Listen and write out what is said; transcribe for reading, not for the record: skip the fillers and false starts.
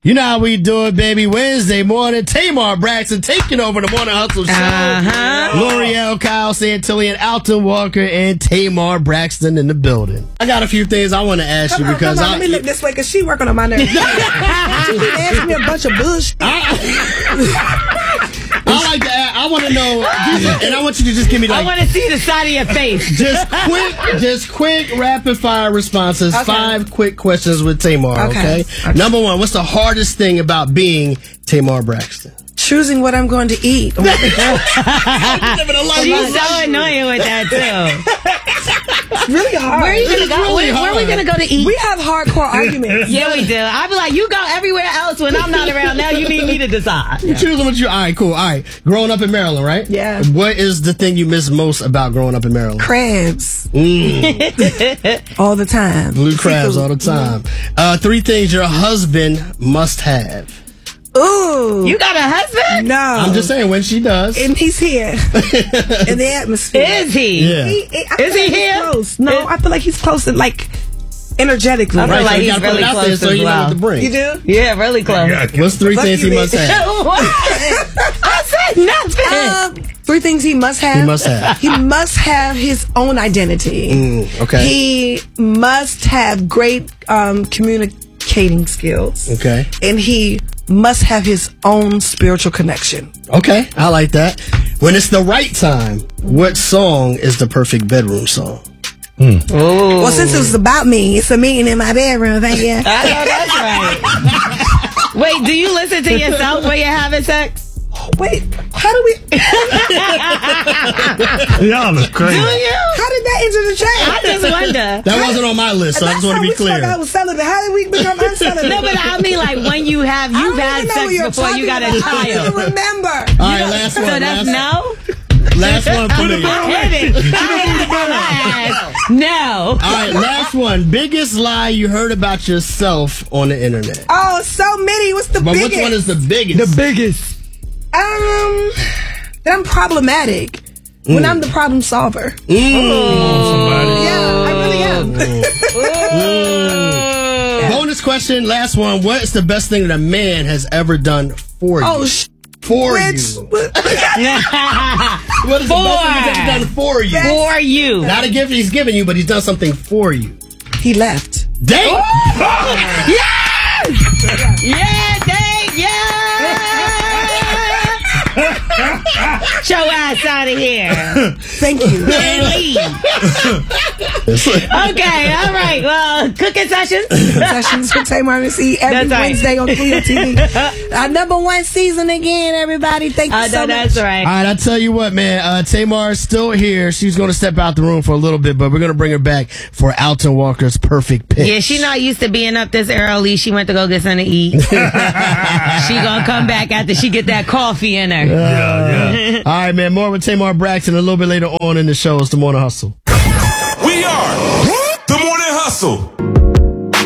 You know how we do it, baby. Wednesday morning, Tamar Braxton taking over the Morning Hustle show. L'Oreal, Kyle Santillan, Alton Walker, and Tamar Braxton in the building. I got a few things I want to ask you because let me look this way because she working on my nerves. She keep asking me a bunch of bullshit. I like that. I want to know, and I want you to just give me I want to see the side of your face. just quick rapid fire responses. Okay. 5 quick questions with Tamar. Okay. Number 1, what's the hardest thing about being Tamar Braxton? Choosing what I'm going to eat. She's so annoying with that too. It's really hard. Where are you gonna go? Where are we gonna go to eat? We have hardcore arguments. Yeah, we do. I be like, you go everywhere else when I'm not around. Now you need me to decide. You choosing what you. All right, cool. All right, growing up in Maryland, right? Yeah. What is the thing you miss most about growing up in Maryland? Crabs. All the time. Blue crabs all the time. 3 things your husband must have. Ooh. You got a husband? No. I'm just saying when she does. And he's here. In the atmosphere. Is he? Yeah. Is he here? Close. No, I feel like he's close and like energetically. I feel Right, like so you he's gotta put really it out there close so as you know well. what to bring. You do? Yeah, really close. What's 3 things he must have? I said nothing. 3 things he must have. He must have. He must have his own identity. Okay. He must have great communicating skills. Okay. And he must have his own spiritual connection. Okay, I like that. When it's the right time, what song is the perfect bedroom song? Well, since it was about me, it's a meeting in my bedroom. Thank you. I know that's right. Wait, do you listen to yourself when you're having sex? Wait, how do we? Y'all are crazy. Do you? How did that enter the chat? I just wonder. That wasn't on my list, so I just want to be clear. I was celibate. How did we become uncelibate? No, but I mean, like when you've had sex before you got a I don't child. even remember. All right, last one. So that's no. Last one for me. No. All right, last one. Biggest lie you heard about yourself on the internet. Oh, so many. What's the But biggest? which one is the biggest? The biggest. That I'm problematic. When I'm the problem solver. Somebody. Yeah, I really am. Bonus question, last one. What is the best thing that a man has ever done for you? Oh, for Which, you. What is the best thing he's ever done for you? For you. Not a gift he's given you, but he's done something for you. He left. Dang! Yes! Yeah, dang, yeah! Show ass out of here. Thank you. And leave. Okay, all right. Well, cooking sessions. Sessions with Tamar and C every Wednesday on Cleo TV. Our #1 season again, everybody. Thank you so much. That's right. All right, I tell you what, man. Tamar is still here. She's going to step out the room for a little bit, but we're going to bring her back for Alton Walker's perfect pitch. Yeah, she not used to being up this early. She went to go get something to eat. She gonna come back after she get that coffee in her. Yeah. All right, man. More with Tamar Braxton a little bit later on in the show. It's the Morning Hustle. We are the Morning Hustle.